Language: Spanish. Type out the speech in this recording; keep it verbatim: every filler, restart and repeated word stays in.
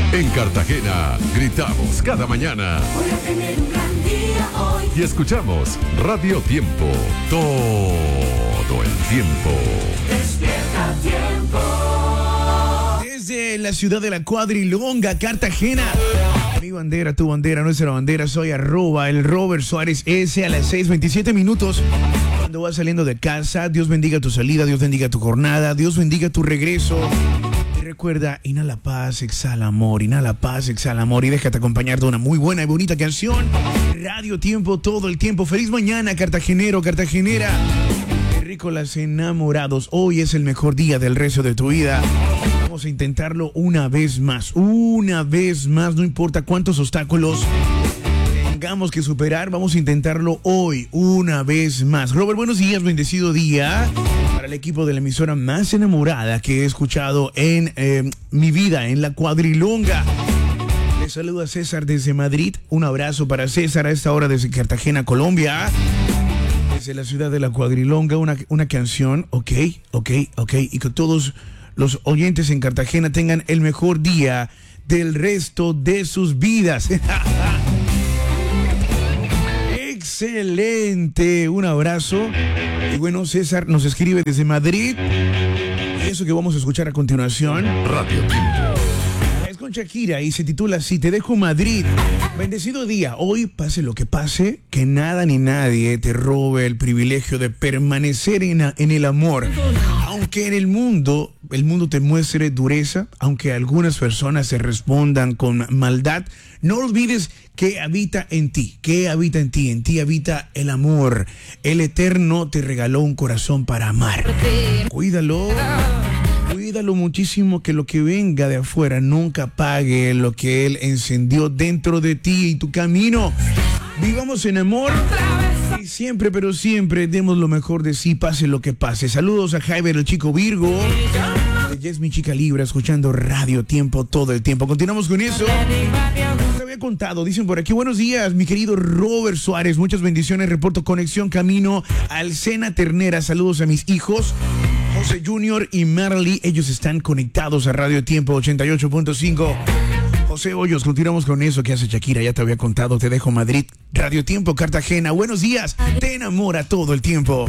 En Cartagena, gritamos cada mañana. Voy a tener un gran día hoy. Y escuchamos Radio Tiempo todo el tiempo. Despierta Tiempo. Desde la ciudad de la Cuadrilonga, Cartagena. Mi bandera, tu bandera, nuestra bandera. Soy arroba el Robert Suárez S a las seis veintisiete minutos. Cuando vas saliendo de casa, Dios bendiga tu salida, Dios bendiga tu jornada, Dios bendiga tu regreso. Y recuerda, inhala paz, exhala amor, inhala paz, exhala amor y déjate acompañar de una muy buena y bonita canción. Radio Tiempo todo el tiempo. Feliz mañana, cartagenero, cartagenera. Terrícolas enamorados. Hoy es el mejor día del resto de tu vida. Vamos a intentarlo una vez más, una vez más, no importa cuántos obstáculos tengamos que superar, vamos a intentarlo hoy, una vez más. Robert, buenos días, bendecido día para el equipo de la emisora más enamorada que he escuchado en eh, mi vida, en la Cuadrilonga. Les saluda César desde Madrid, un abrazo para César a esta hora desde Cartagena, Colombia. Desde la ciudad de la Cuadrilonga, una, una canción, ok, ok, ok, y que todos los oyentes en Cartagena tengan el mejor día del resto de sus vidas. Excelente, un abrazo. Y bueno, César nos escribe desde Madrid. Y eso que vamos a escuchar a continuación, Radio Tiempo. es con Shakira y se titula así: Te dejo Madrid. Bendecido día. Hoy, pase lo que pase, que nada ni nadie te robe el privilegio de permanecer en, en el amor. Aunque en el mundo, el mundo te muestre dureza, aunque algunas personas se respondan con maldad, no olvides que habita en ti, que habita en ti, en ti habita el amor. El Eterno te regaló un corazón para amar. Cuídalo, cuídalo muchísimo, que lo que venga de afuera nunca apague lo que Él encendió dentro de ti y tu camino. Vivamos en amor. Y siempre, pero siempre demos lo mejor de sí, pase lo que pase. Saludos a Jaiber, el chico Virgo. Ella es mi chica Libra, escuchando Radio Tiempo todo el tiempo. Continuamos con eso. Te había contado, dicen por aquí: buenos días, mi querido Robert Suárez. Muchas bendiciones. Reporto conexión camino al Sena Ternera. Saludos a mis hijos, José Junior y Marley. Ellos están conectados a Radio Tiempo ochenta y ocho punto cinco. José Hoyos, continuamos con eso que hace Shakira, ya te había contado. Te dejo Madrid, Radio Tiempo, Cartagena. Buenos días, te enamora todo el tiempo.